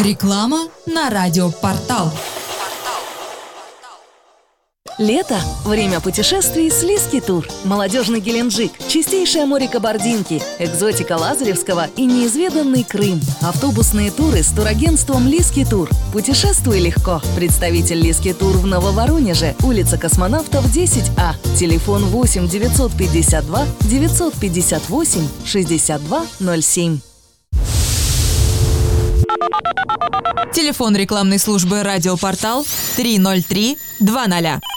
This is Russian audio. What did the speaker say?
Реклама на радиопортал. Лето – время путешествий с Лиски Тур. Молодежный Геленджик, чистейшее море Кабардинки, экзотика Лазаревского и неизведанный Крым. Автобусные туры с турагентством Лиски Тур. Путешествуй легко. Представитель Лиски Тур в Нововоронеже, улица Космонавтов, 10А. Телефон 8 952 958 62 07. Телефон рекламной службы «Радиопортал» 303 20.